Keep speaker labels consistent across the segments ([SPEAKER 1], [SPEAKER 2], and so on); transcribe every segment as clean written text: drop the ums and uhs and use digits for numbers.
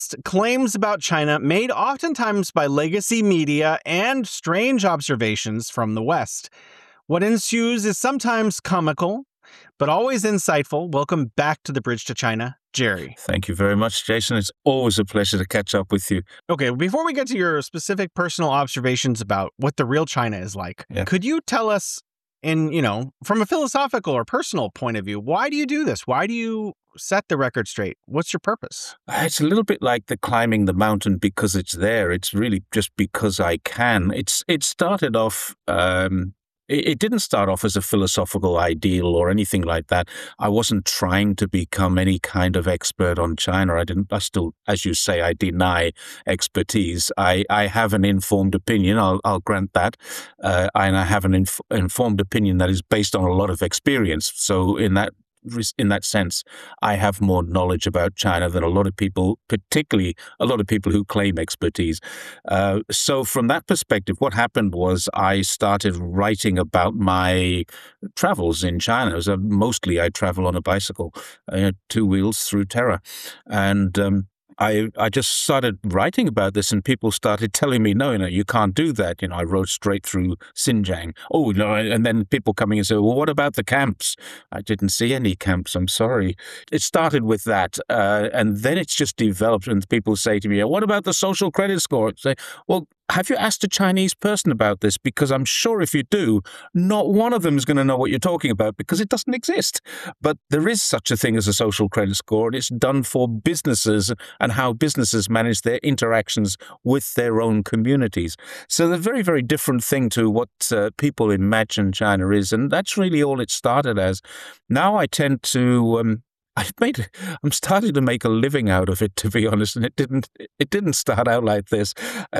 [SPEAKER 1] claims about China made oftentimes by legacy media and strange observations from the West. What ensues is sometimes comical, but always insightful. Welcome back to the Bridge to China, Jerry.
[SPEAKER 2] Thank you very much, Jason. It's always a pleasure to catch up with you.
[SPEAKER 1] Okay, before we get to your specific personal observations about what the real China is like, could you tell us from a philosophical or personal point of view, why do you do this? Why do you set the record straight? What's your purpose?
[SPEAKER 2] It's a little bit like the climbing the mountain because it's there. It's really just because I can. It started off. It didn't start off as a philosophical ideal or anything like that. I wasn't trying to become any kind of expert on China. I still, as you say, I deny expertise. I have an informed opinion. I'll grant that. And I have an informed opinion that is based on a lot of experience. So in that sense, I have more knowledge about China than a lot of people, particularly a lot of people who claim expertise. So from that perspective, what happened was I started writing about my travels in China. Mostly I travel on a bicycle, 2 wheels through Terra. And I just started writing about this, and people started telling me, no, you can't do that. I rode straight through Xinjiang. Oh, no, and then people coming and say, well, what about the camps? I didn't see any camps, I'm sorry. It started with that, and then it's just developed, and people say to me, what about the social credit score? I say, well, have you asked a Chinese person about this? Because I'm sure if you do, not one of them is going to know what you're talking about because it doesn't exist. But there is such a thing as a social credit score, and it's done for businesses and how businesses manage their interactions with their own communities. So they're a very, very different thing to what people imagine China is, and that's really all it started as. Now I tend to... I'm starting to make a living out of it, to be honest, and it didn't start out like this.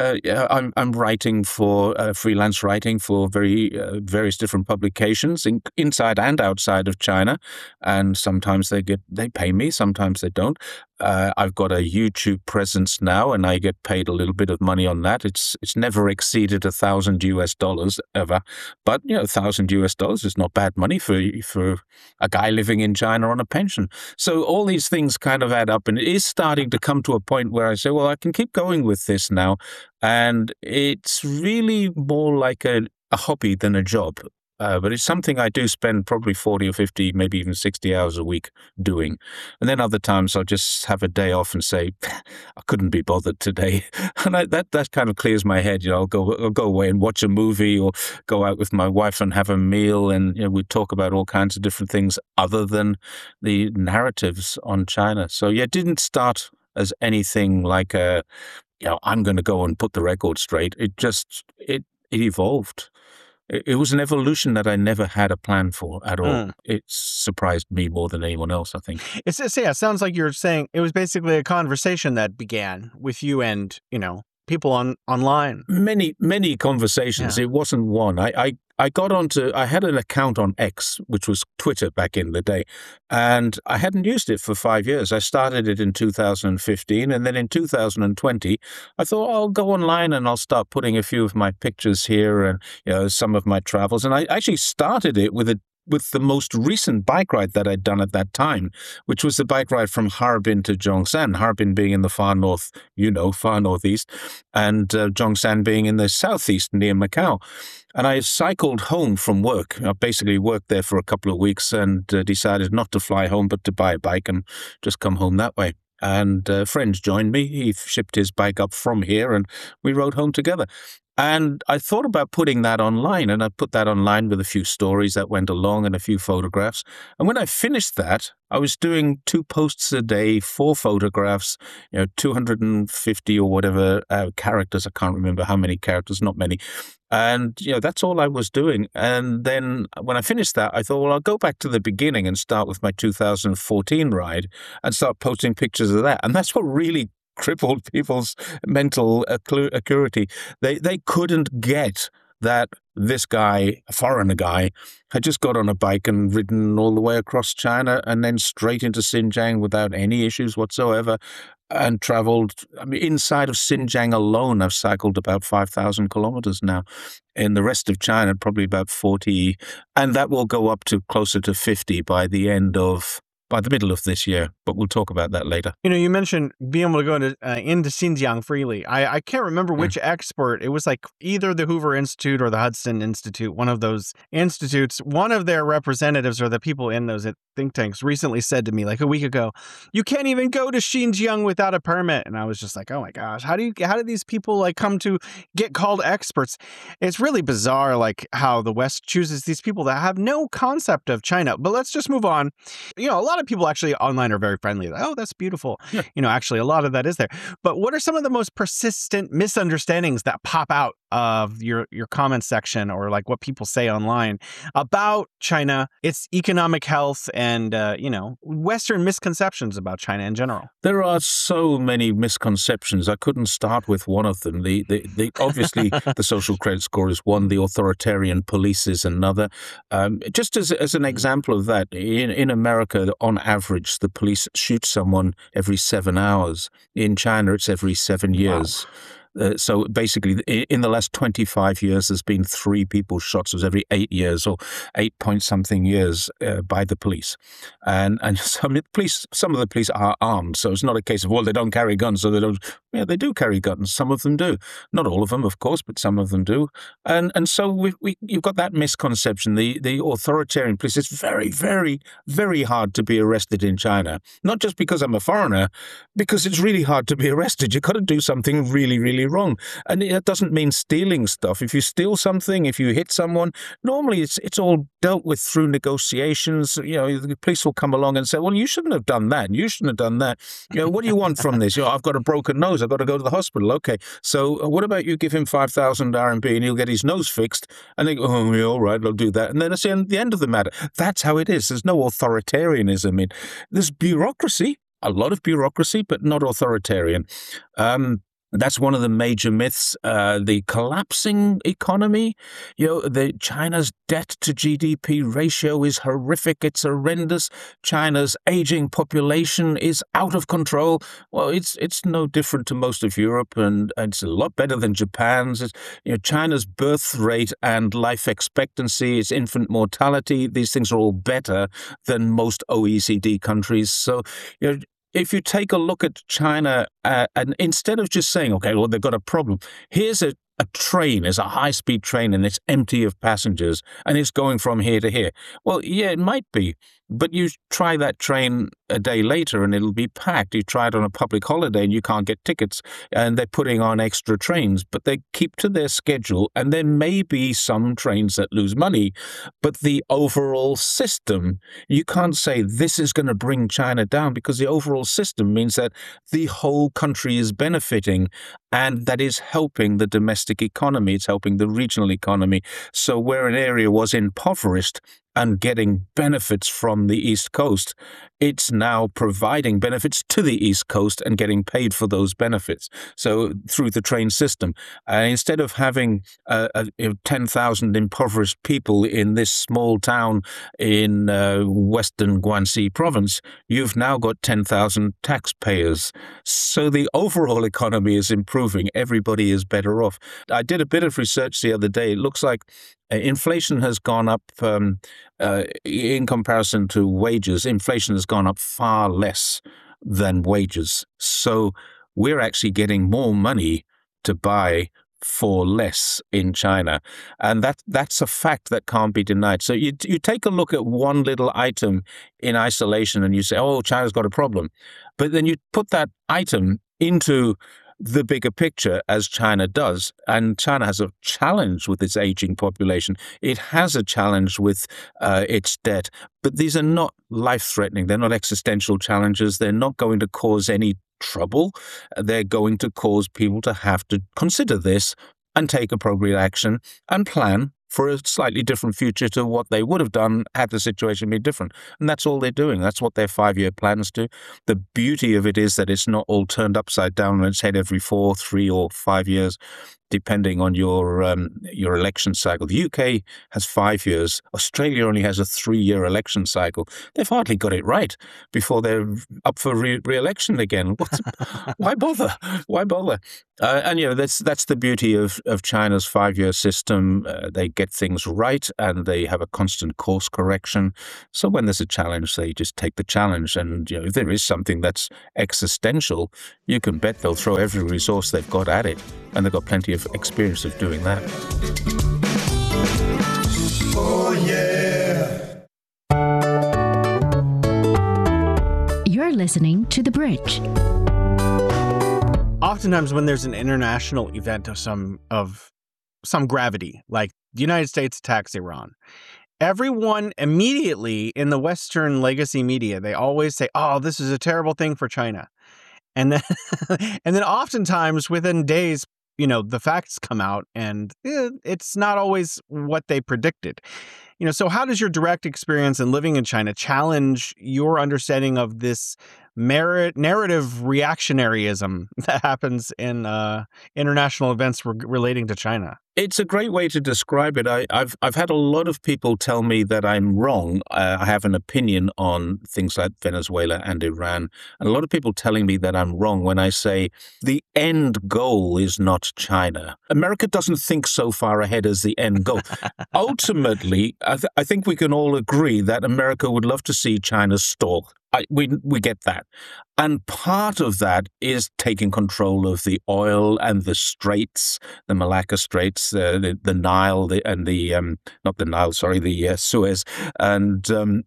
[SPEAKER 2] I'm writing for freelance writing for various different publications inside and outside of China, and sometimes they pay me, sometimes they don't. I've got a YouTube presence now, and I get paid a little bit of money on that. It's never exceeded $1,000 ever, but $1,000 is not bad money for a guy living in China on a pension. So all these things kind of add up, and it is starting to come to a point where I say, well, I can keep going with this now, and it's really more like a hobby than a job. But it's something I do spend probably 40 or 50, maybe even 60 hours a week doing. And then other times I'll just have a day off and say, I couldn't be bothered today. And that kind of clears my head. I'll go away and watch a movie or go out with my wife and have a meal. And we talk about all kinds of different things other than the narratives on China. So it didn't start as anything like I'm going to go and put the record straight. It evolved. It was an evolution that I never had a plan for at all. It surprised me more than anyone else, I think.
[SPEAKER 1] It sounds like you're saying it was basically a conversation that began with you and, people online.
[SPEAKER 2] Many conversations. Yeah. It wasn't one. I had an account on X, which was Twitter back in the day, and I hadn't used it for 5 years. I started it in 2015, and then in 2020, I thought I'll go online and I'll start putting a few of my pictures here and some of my travels. And I actually started it with the most recent bike ride that I'd done at that time, which was the bike ride from Harbin to Zhongshan, Harbin being in the far north, far northeast, and Zhongshan being in the southeast near Macau. And I cycled home from work. I basically worked there for a couple of weeks and decided not to fly home, but to buy a bike and just come home that way. And friends joined me. He shipped his bike up from here and we rode home together. And I thought about putting that online, and I put that online with a few stories that went along and a few photographs. And when I finished that, I was doing 2 posts a day, 4 photographs, 250 or whatever characters. I can't remember how many characters, not many. And, that's all I was doing. And then when I finished that, I thought, well, I'll go back to the beginning and start with my 2014 ride and start posting pictures of that. And that's what really crippled people's mental acuity. They couldn't get that this guy, a foreigner guy, had just got on a bike and ridden all the way across China and then straight into Xinjiang without any issues whatsoever, and traveled. Inside of Xinjiang alone, I've cycled about 5,000 kilometers now. In the rest of China, probably about 40, and that will go up to closer to 50 by the end of by the middle of this year, but we'll talk about that later.
[SPEAKER 1] You mentioned being able to go into Xinjiang freely. I can't remember which expert. It was like either the Hoover Institute or the Hudson Institute, one of those institutes. One of their representatives or the people in those think tanks recently said to me like a week ago, you can't even go to Xinjiang without a permit. And I was just like, oh my gosh, how do these people like come to get called experts? It's really bizarre, like how the West chooses these people that have no concept of China. But let's just move on. A lot of people actually online are very friendly. Like, oh, that's beautiful. Yeah. Actually, a lot of that is there. But what are some of the most persistent misunderstandings that pop out of your comment section or like what people say online about China, its economic health, and Western misconceptions about China in general?
[SPEAKER 2] There are so many misconceptions. I couldn't start with one of them. The obviously the social credit score is one. The authoritarian police is another. Just as an example of that, in America, on average, the police shoot someone every 7 hours. In China, it's every 7 years. Wow. So basically, in the last 25 years, there's been 3 people shot. So it was every 8 years or 8-point-something years by the police. And some of the police are armed. So it's not a case of, well, they don't carry guns, so they don't. Yeah, they do carry guns. Some of them do. Not all of them, of course, but some of them do. And so you've got that misconception. The authoritarian police, it's very, very, very hard to be arrested in China. Not just because I'm a foreigner, because it's really hard to be arrested. You've got to do something really, really wrong. And it doesn't mean stealing stuff. If you steal something, if you hit someone, normally it's all dealt with through negotiations. The police will come along and say, well, you shouldn't have done that. You shouldn't have done that. What do you want from this? I've got a broken nose. I've got to go to the hospital. Okay. So what about you give him 5,000 RMB and he'll get his nose fixed? And they go, oh, yeah, all right, I'll do that. And then it's the end of the matter. That's how it is. There's no authoritarianism. There's bureaucracy. A lot of bureaucracy, but not authoritarian. That's one of the major myths. The collapsing economy, China's debt to GDP ratio is horrific. It's horrendous. China's aging population is out of control. Well, it's no different to most of Europe, and it's a lot better than Japan's. China's birth rate and life expectancy, its infant mortality, these things are all better than most OECD countries. So, if you take a look at China, and instead of just saying, okay, well, they've got a problem, here's a train, is a high-speed train, and it's empty of passengers, and it's going from here to here. Well, yeah, it might be, but you try that train a day later, and it'll be packed. You try it on a public holiday, and you can't get tickets, and they're putting on extra trains, but they keep to their schedule, and there may be some trains that lose money, but the overall system, you can't say this is going to bring China down, because the overall system means that the whole country is benefiting, and that is helping the domestic economy. It's helping the regional economy. So where an area was impoverished and getting benefits from the East Coast, it's now providing benefits to the East Coast and getting paid for those benefits. So through the train system, instead of having 10,000 impoverished people in this small town in western Guangxi province, you've now got 10,000 taxpayers. So the overall economy is improving. Everybody is better off. I did a bit of research the other day. It looks like inflation has gone up in comparison to wages. Inflation has gone up far less than wages. So we're actually getting more money to buy for less in China. And that's a fact that can't be denied. So you take a look at one little item in isolation and you say, oh, China's got a problem. But then you put that item into the bigger picture, as China does. And China has a challenge with its aging population. It has a challenge with its debt. But these are not life-threatening. They're not existential challenges. They're not going to cause any trouble. They're going to cause people to have to consider this and take appropriate action and plan for a slightly different future to what they would have done had the situation been different. And that's all they're doing. That's what their 5-year plans do. The beauty of it is that it's not all turned upside down on its head every 4, 3, or 5 years. depending on your election cycle. The UK has 5 years. Australia only has a 3-year election cycle. They've hardly got it right before they're up for re-election again. Why bother? Why bother? And that's the beauty of China's 5-year system. They get things right, and they have a constant course correction. So when there's a challenge, they just take the challenge. And if there is something that's existential, you can bet they'll throw every resource they've got at it, and they've got plenty of experience of doing that.
[SPEAKER 3] Oh yeah.
[SPEAKER 4] You're listening to The Bridge.
[SPEAKER 1] Oftentimes when there's an international event of some gravity, like the United States attacks Iran, everyone immediately in the Western legacy media, they always say, oh, this is a terrible thing for China. And then and then oftentimes within days, the facts come out and it's not always what they predicted. So how does your direct experience in living in China challenge your understanding of this narrative reactionaryism that happens in international events relating to China?
[SPEAKER 2] It's a great way to describe it. I've had a lot of people tell me that I'm wrong. I have an opinion on things like Venezuela and Iran, and a lot of people telling me that I'm wrong when I say the end goal is not China. America doesn't think so far ahead as the end goal. Ultimately, I think we can all agree that America would love to see China stall. We get that. And part of that is taking control of the oil and the straits, the Malacca Straits, the Nile, not the Nile, sorry, the Suez. And,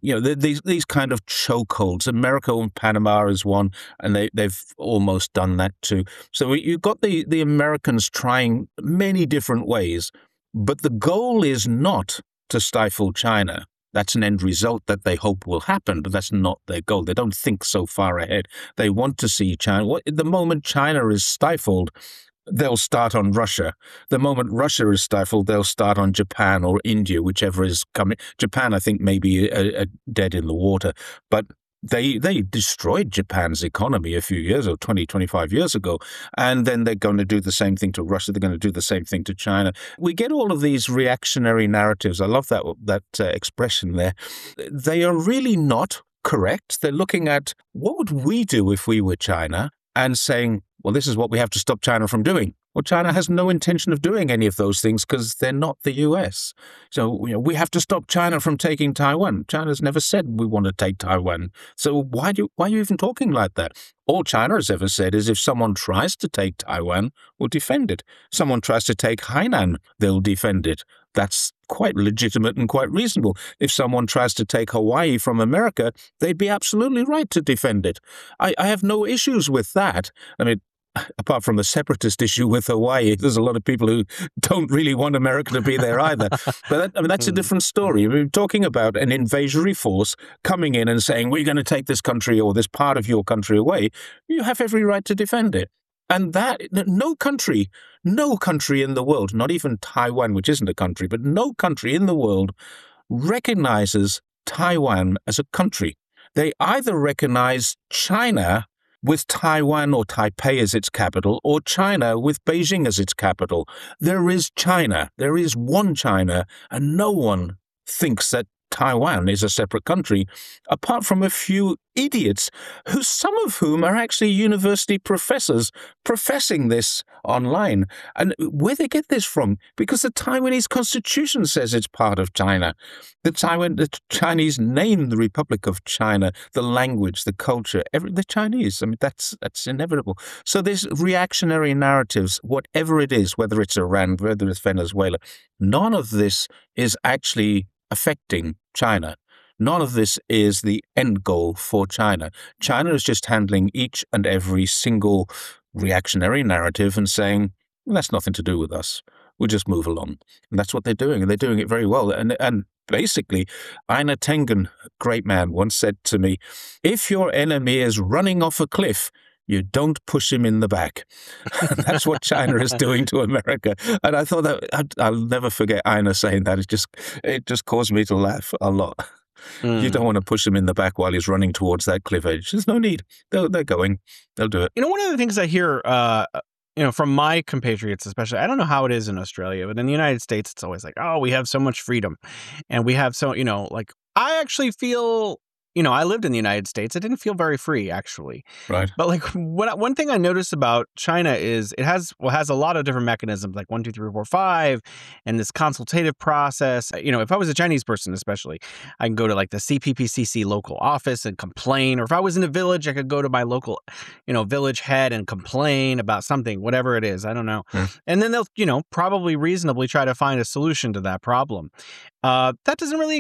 [SPEAKER 2] these kind of chokeholds. America and Panama is one, and they've almost done that too. So you've got the Americans trying many different ways, but the goal is not to stifle China. That's an end result that they hope will happen, but that's not their goal. They don't think so far ahead. They want to see China. The moment China is stifled, they'll start on Russia. The moment Russia is stifled, they'll start on Japan or India, whichever is coming. Japan, I think, may be dead in the water, but they destroyed Japan's economy a few years or 20, 25 years ago, and then they're going to do the same thing to Russia. They're going to do the same thing to China. We get all of these reactionary narratives. I love that expression there. They are really not correct. They're looking at what would we do if we were China and saying, well, this is what we have to stop China from doing. Well, China has no intention of doing any of those things because they're not the US. So, we have to stop China from taking Taiwan. China's never said we want to take Taiwan. So why are you even talking like that? All China has ever said is if someone tries to take Taiwan, we'll defend it. Someone tries to take Hainan, they'll defend it. That's quite legitimate and quite reasonable. If someone tries to take Hawaii from America, they'd be absolutely right to defend it. I have no issues with that. I mean, apart from the separatist issue with Hawaii, there's a lot of people who don't really want America to be there either. But that's a different story. We're talking about an invasionary force coming in and saying, we're going to take this country or this part of your country away. You have every right to defend it. And that no country in the world, not even Taiwan, which isn't a country, but no country in the world recognizes Taiwan as a country. They either recognize China with Taiwan or Taipei as its capital, or China with Beijing as its capital. There is China. There is one China, and no one thinks that Taiwan is a separate country, apart from a few idiots, some of whom are actually university professors professing this online. And where they get this from? Because the Taiwanese constitution says it's part of China. The Chinese name the Republic of China, the language, the culture, the Chinese. I mean, that's inevitable. So these reactionary narratives, whatever it is, whether it's Iran, whether it's Venezuela, none of this is actually affecting China. None of this is the end goal for China. China is just handling each and every single reactionary narrative and saying, well, that's nothing to do with us. We'll just move along. And that's what they're doing, and they're doing it very well. And basically, Ina Tengen, great man, once said to me, if your enemy is running off a cliff, you don't push him in the back. That's what China is doing to America. And I thought that I'll never forget Ina saying that. It just caused me to laugh a lot. You don't want to push him in the back while he's running towards that cliff edge. There's no need. They're going. They'll do it.
[SPEAKER 1] One of the things I hear from my compatriots especially, I don't know how it is in Australia, but in the United States, it's always like, oh, we have so much freedom. And we have like, I actually feel, I lived in the United States. I didn't feel very free, actually.
[SPEAKER 2] Right.
[SPEAKER 1] But like one thing I noticed about China is it has a lot of different mechanisms, like 1, 2, 3, 4, 5, and this consultative process. If I was a Chinese person, especially, I can go to like the CPPCC local office and complain. Or if I was in a village, I could go to my local, village head and complain about something, whatever it is. I don't know. And then they'll, probably reasonably try to find a solution to that problem. That doesn't really